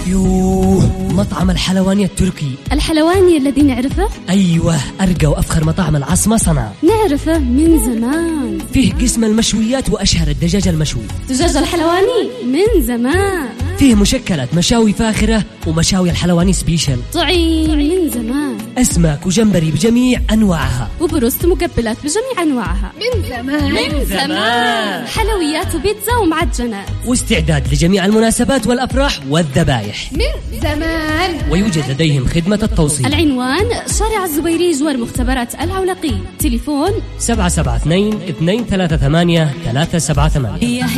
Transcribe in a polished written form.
يوه، مطعم الحلواني التركي. الحلواني الذي نعرفه؟ أيوة، أرقى وأفخر مطاعم العاصمة صنعاء. نعرفه من زمان. فيه قسم المشويات وأشهر الدجاج المشوي. دجاج الحلواني من زمان. فيه مشكلات مشاوي فاخرة ومشاوي الحلواني سبيشل. طعيم من زمان. أسماك وجمبري بجميع أنواعها. وبروست مقبلات بجميع أنواعها. من زمان. حلويات وبيتزا ومعجنات. واستعداد لجميع المناسبات والأفراح والذبايح. من زمان. ويوجد لديهم خدمة التوصيل. العنوان شارع الزبيري جوار مختبرات العولقي. تليفون 772 238 378.